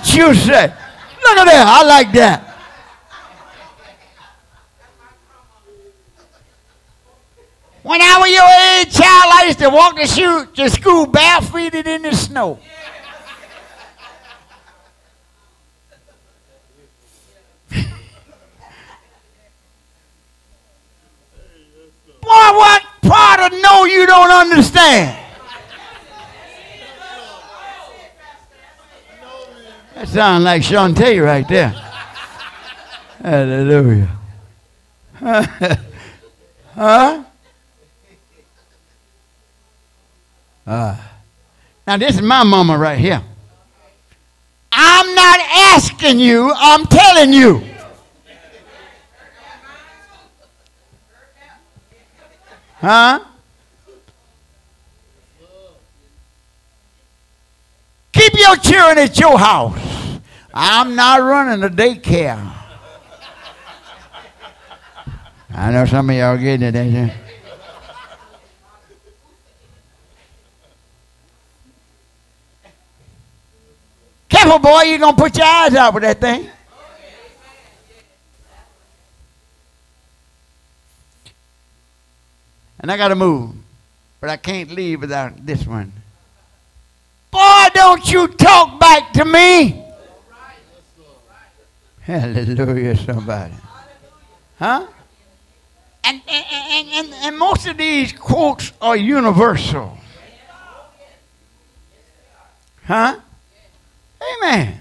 What you say? Look at that. I like that. When I was your age child, I used to walk to school barefooted in the snow. Boy, what part of no you don't understand? That sounds like Shantae right there. Hallelujah. Huh? Now this is my mama right here. I'm not asking you, I'm telling you. Huh? Keep your children at your house. I'm not running a daycare. I know some of y'all getting it, ain't you? Careful, boy, you're going to put your eyes out with that thing. And I got to move, but I can't leave without this one. Boy, don't you talk back to me. Hallelujah, somebody. Huh? And most of these quotes are universal. Huh? Amen.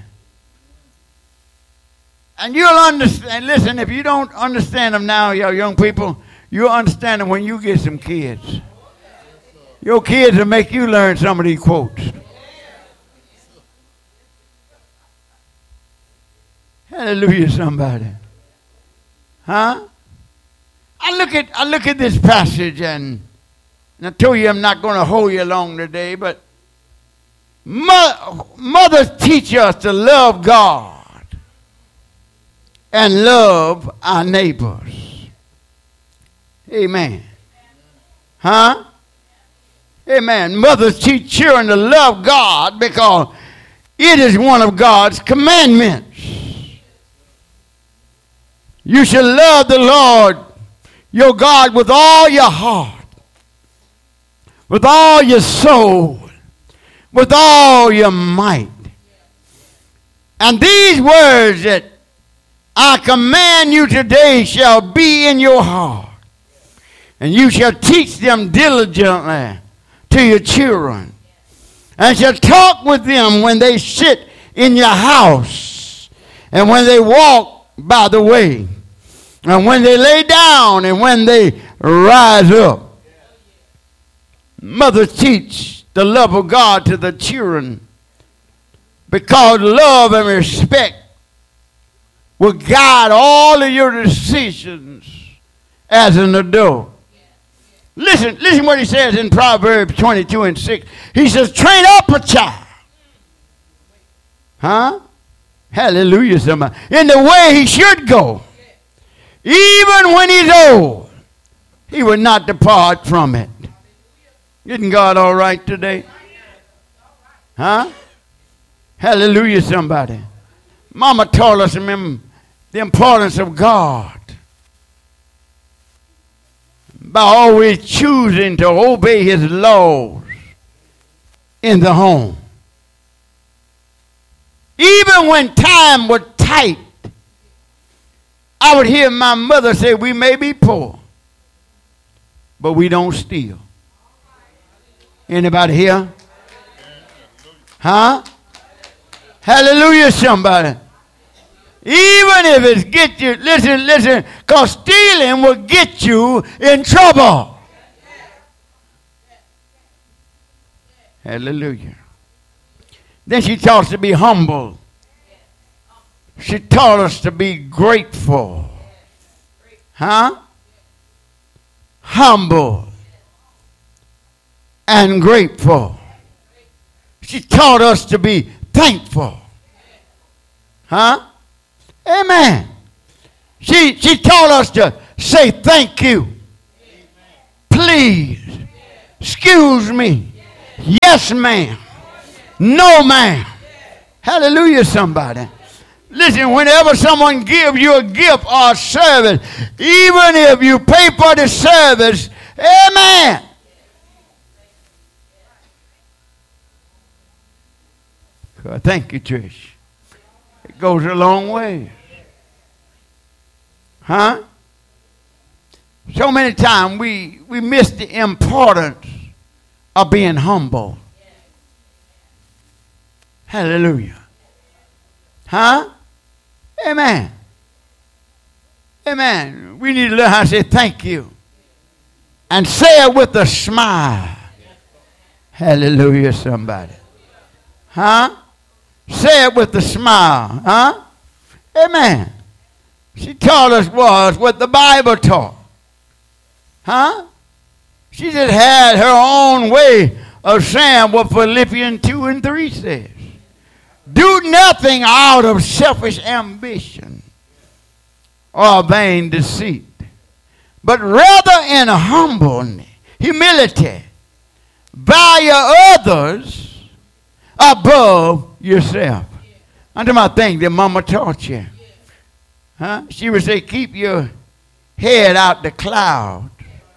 And you'll understand. Listen, if you don't understand them now, y'all young people, you'll understand them when you get some kids. Your kids will make you learn some of these quotes. Hallelujah, somebody. Huh? I look at this passage, and I told you I'm not going to hold you long today, but mothers teach us to love God and love our neighbors. Amen. Huh? Amen. Mothers teach children to love God because it is one of God's commandments. You shall love the Lord your God with all your heart, with all your soul, with all your might. And these words that I command you today shall be in your heart, and you shall teach them diligently to your children, and shall talk with them when they sit in your house, and when they walk by the way, and when they lay down, and when they rise up. Mothers teach the love of God to the children because love and respect will guide all of your decisions as an adult. Listen what he says in Proverbs 22:6. He says, train up a child. Huh? Hallelujah, somebody. In the way he should go. Even when he's old, he will not depart from it. Isn't God all right today? Huh? Hallelujah, somebody. Mama taught us the importance of God by always choosing to obey his laws in the home. Even when time was tight, I would hear my mother say, we may be poor, but we don't steal. Anybody here? Huh? Hallelujah, somebody. Even if it gets you, listen, because stealing will get you in trouble. Hallelujah. Then she taught us to be humble. She taught us to be grateful. Huh? Humble and grateful. She taught us to be thankful. Huh? Amen. She taught us to say thank you. Please. Excuse me. Yes, ma'am. No, ma'am. Hallelujah, somebody. Listen, whenever someone gives you a gift or a service, even if you pay for the service, amen. Thank you, Trish. It goes a long way. Huh? So many times we miss the importance of being humble. Hallelujah. Huh? Amen. Amen. We need to learn how to say thank you. And say it with a smile. Hallelujah, somebody. Huh? Say it with a smile. Huh? Amen. She taught us what the Bible taught. Huh? She just had her own way of saying what Philippians 2 and 3 says. Do nothing out of selfish ambition or vain deceit, but rather in humility, value others above yourself. Under my thing that Mama taught you. Huh? She would say, keep your head out the clouds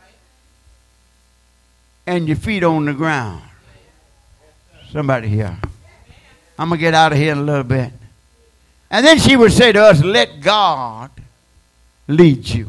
and your feet on the ground. Somebody here. I'm going to get out of here in a little bit. And then she would say to us, let God lead you.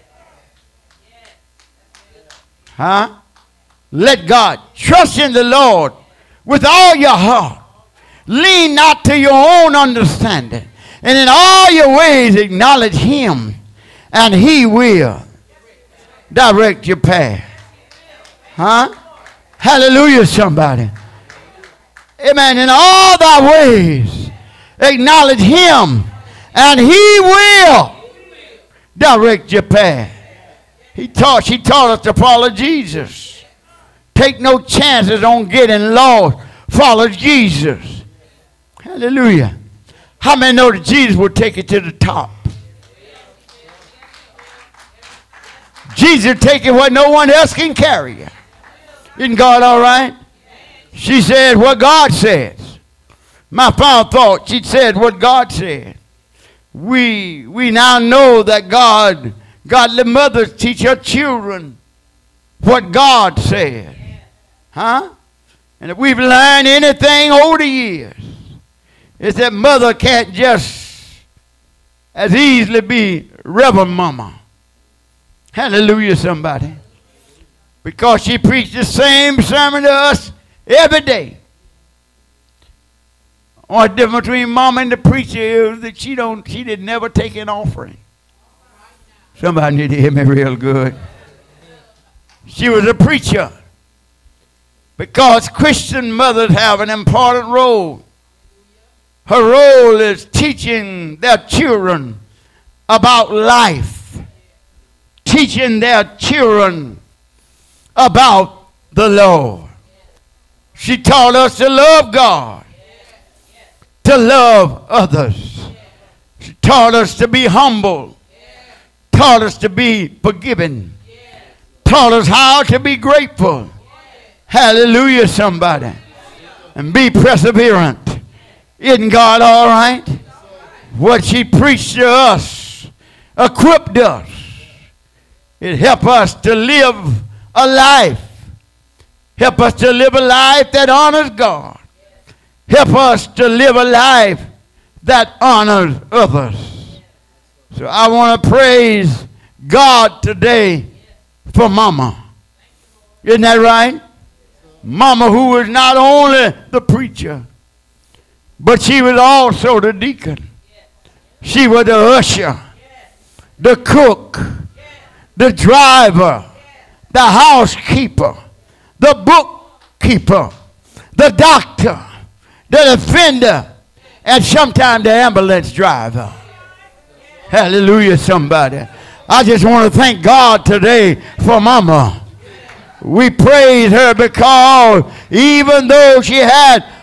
Huh? Let God. Trust in the Lord with all your heart. Lean not to your own understanding. And in all your ways acknowledge him. And he will direct your path. Huh? Hallelujah, somebody. Amen. In all thy ways, acknowledge him, and he will direct your path. She taught us to follow Jesus. Take no chances on getting lost. Follow Jesus. Hallelujah. How many know that Jesus will take you to the top? Jesus take you where no one else can carry you. Isn't God all right? She said what God says. My final thought, she said what God said. We now know that godly mothers teach her children what God said. Huh? And if we've learned anything over the years, it's that mother can't just as easily be Reverend Mama. Hallelujah, somebody. Because she preached the same sermon to us every day. Only difference between Mama and the preacher is that she did never take an offering. Somebody need to hear me real good. She was a preacher. Because Christian mothers have an important role. Her role is teaching their children about life. Teaching their children about the Lord. She taught us to love God, to love others. She taught us to be humble, taught us to be forgiving, taught us how to be grateful. Hallelujah, somebody. And be perseverant. Isn't God all right? What she preached to us equipped us. It helped us to live a life. Help us to live a life that honors God. Help us to live a life that honors others. So I want to praise God today for Mama. Isn't that right? Mama, who was not only the preacher, but she was also the deacon. She was the usher, the cook, the driver, the housekeeper, the bookkeeper, the doctor, the defender, and sometimes the ambulance driver. Hallelujah, somebody. I just want to thank God today for Mama. We praise her because even though she had